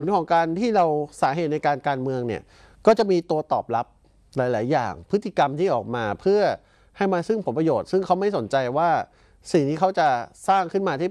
เรื่องของการที่เราสาเหตุในการเมืองเนี่ยก็จะมีตัวตอบรับหลายๆอย่างพฤติกรรมที่ออกมาเพื่อให้มาซึ่งผลประโยชน์ซึ่งเขาไม่สนใจว่าสิ่งที่เขาจะสร้างขึ้นมาที่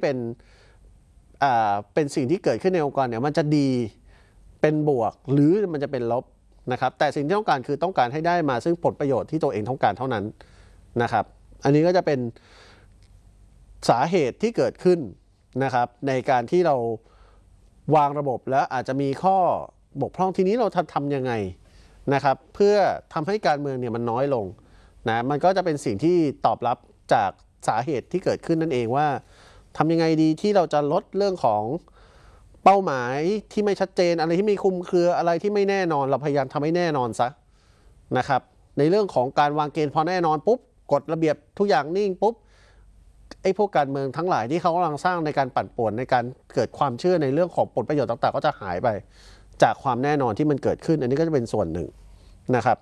เป็นสิ่งที่เกิดขึ้นในองค์กรเนี่ยมันจะดีเป็นบวกหรือมันจะเป็นลบนะครับแต่สิ่งที่ต้องการคือต้องการให้ได้มาซึ่งผลประโยชน์ที่ตัวเองต้องการเท่านั้นนะครับอันนี้ก็จะเป็นสาเหตุที่เกิดขึ้นนะครับในการที่เราวางระบบแล้วอาจจะมีข้อบกพร่องทีนี้เราทำยังไงนะครับเพื่อทำให้การเมืองเนี่ยมันน้อยลงนะมันก็จะเป็นสิ่งที่ตอบรับจากสาเหตุที่เกิดขึ้นนั่นเองว่าทำยังไงดีที่เราจะลดเรื่องของเป้าหมายที่ไม่ชัดเจนอะไรที่ไม่คลุมเครืออะไรที่ไม่แน่นอนเราพยายามทำให้แน่นอนซะนะครับในเรื่องของการวางเกณฑ์พอแน่นอนปุ๊บกฎระเบียบทุกอย่างนิ่งปุ๊บไอ้พวกการเมืองทั้งหลายที่เขากำลังสร้างในการปั่นป่วนในการเกิดความเชื่อในเรื่องของผลประโยชน์ต่างๆก็จะหายไปจากความแน่นอนที่มันเกิดขึ้นอันนี้ก็จะเป็นส่วนหนึ่งนะครับ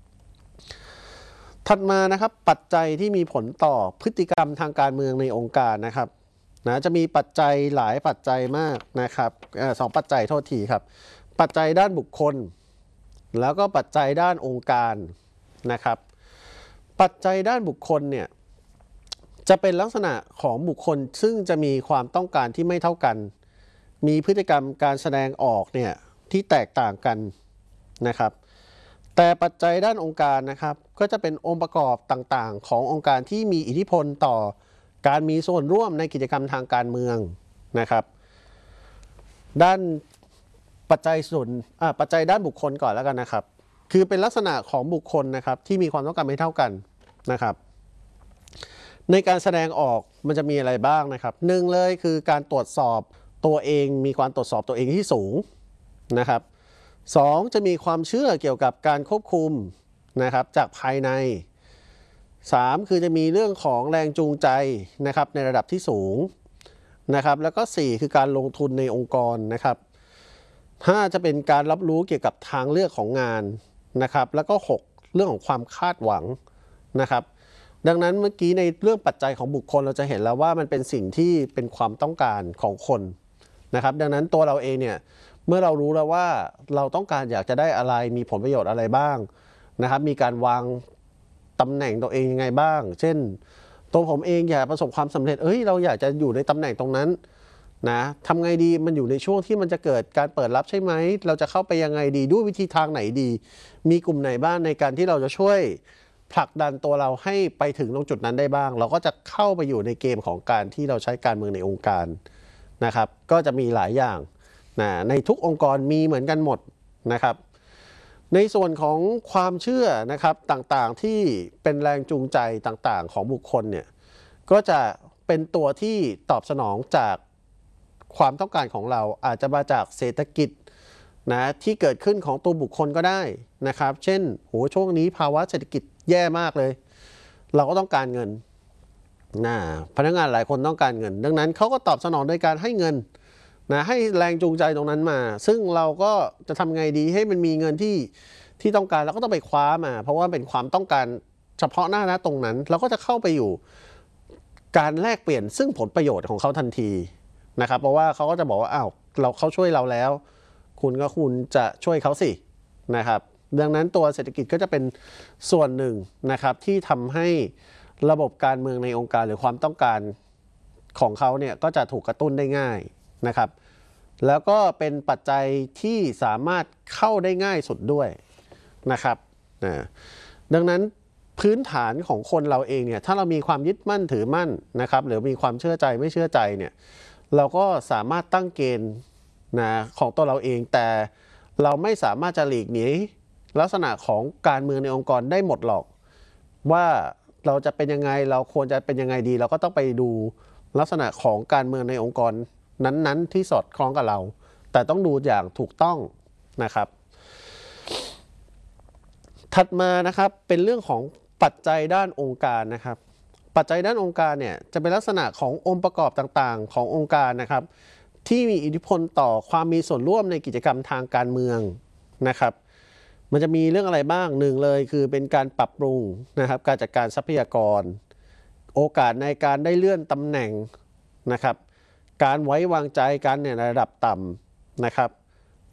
ถัดมานะครับปัจจัยที่มีผลต่อพฤติกรรมทางการเมืองในองค์การนะครับนะจะมีปัจจัยหลายปัจจัยมากนะครับสองปัจจัยโทษทีครับปัจจัยด้านบุคคลแล้วก็ปัจจัยด้านองค์การนะครับปัจจัยด้านบุคคลเนี่ยจะเป็นลักษณะของบุคคลซึ่งจะมีความต้องการที่ไม่เท่ากันมีพฤติกรรมการแสดงออกเนี่ยที่แตกต่างกันนะครับแต่ปัจจัยด้านองค์การนะครับก็จะเป็นองค์ประกอบต่างๆขององค์การที่มีอิทธิพลต่อการมีส่วนร่วมในกิจกรรมทางการเมืองนะครับด้านปัจจัยด้านบุคคลก่อนแล้วกันนะครับคือเป็นลักษณะของบุคคลนะครับที่มีความต้องการไม่เท่ากันนะครับในการแสดงออกมันจะมีอะไรบ้างนะครับหนึ่งเลยคือการตรวจสอบตัวเองมีความตรวจสอบตัวเองที่สูงนะครับสองจะมีความเชื่อเกี่ยวกับการควบคุมนะครับจากภายใน3คือจะมีเรื่องของแรงจูงใจนะครับในระดับที่สูงนะครับแล้วก็4คือการลงทุนในองค์กรนะครับ5จะเป็นการรับรู้เกี่ยวกับทางเลือกของงานนะครับแล้วก็6เรื่องของความคาดหวังนะครับดังนั้นเมื่อกี้ในเรื่องปัจจัยของบุคคลเราจะเห็นแล้วว่ามันเป็นสิ่งที่เป็นความต้องการของคนนะครับดังนั้นตัวเราเองเนี่ยเมื่อเรารู้แล้วว่าเราต้องการอยากจะได้อะไรมีผลประโยชน์อะไรบ้างนะครับมีการวางตำแหน่งตัวเองยังไงบ้างเช่นตัวผมเองอยากประสบความสำเร็จเราอยากจะอยู่ในตำแหน่งตรงนั้นนะทำไงดีมันอยู่ในช่วงที่มันจะเกิดการเปิดรับใช่ไหมเราจะเข้าไปยังไงดีด้วยวิธีทางไหนดีมีกลุ่มไหนบ้างในการที่เราจะช่วยผลักดันตัวเราให้ไปถึงตรงจุดนั้นได้บ้างเราก็จะเข้าไปอยู่ในเกมของการที่เราใช้การเมืองในองค์การนะครับก็จะมีหลายอย่างในทุกองค์กรมีเหมือนกันหมดนะครับในส่วนของความเชื่อนะครับต่างๆที่เป็นแรงจูงใจต่างๆของบุคคลเนี่ยก็จะเป็นตัวที่ตอบสนองจากความต้องการของเราอาจจะมาจากเศรษฐกิจนะที่เกิดขึ้นของตัวบุคคลก็ได้นะครับเช่นช่วงนี้ภาวะเศรษฐกิจแย่มากเลยเราก็ต้องการเงินพนักงานหลายคนต้องการเงินดังนั้นเขาก็ตอบสนองโดยการให้เงินให้แรงจูงใจตรงนั้นมาซึ่งเราก็จะทำไงดีให้มันมีเงินที่ต้องการเราก็ต้องไปคว้ามาเพราะว่าเป็นความต้องการเฉพาะหน้าตรงนั้นเราก็จะเข้าไปอยู่การแลกเปลี่ยนซึ่งผลประโยชน์ของเขาทันทีนะครับเพราะว่าเขาก็จะบอกว่าเขาช่วยเราแล้วคุณจะช่วยเขาสินะครับดังนั้นตัวเศรษฐกิจก็จะเป็นส่วนหนึ่งนะครับที่ทำให้ระบบการเมืองในองค์การหรือความต้องการของเขาเนี่ยก็จะถูกกระตุ้นได้ง่ายนะครับแล้วก็เป็นปัจจัยที่สามารถเข้าได้ง่ายสุดด้วยนะครับดังนั้นพื้นฐานของคนเราเองเนี่ยถ้าเรามีความยึดมั่นถือมั่นนะครับหรือมีความเชื่อใจไม่เชื่อใจเนี่ยเราก็สามารถตั้งเกณฑ์ของตัวเราเองแต่เราไม่สามารถจะหลีกหนีลักษณะของการเมืองในองค์กรได้หมดหรอกว่าเราจะเป็นยังไงเราควรจะเป็นยังไงดีเราก็ต้องไปดูลักษณะของการเมืองในองค์กรนั้นๆที่สอดคล้องกับเราแต่ต้องดูอย่างถูกต้องนะครับถัดมานะครับเป็นเรื่องของปัจจัยด้านองค์การนะครับปัจจัยด้านองค์การเนี่ยจะเป็นลักษณะขององค์ประกอบต่างๆขององค์การนะครับที่มีอิทธิพลต่อความมีส่วนร่วมในกิจกรรมทางการเมืองนะครับมันจะมีเรื่องอะไรบ้างหนึ่งเลยคือเป็นการปรับปรุงนะครับการจัดการทรัพยากรโอกาสในการได้เลื่อนตำแหน่งนะครับการไว้วางใจกันในระดับต่ำนะครับ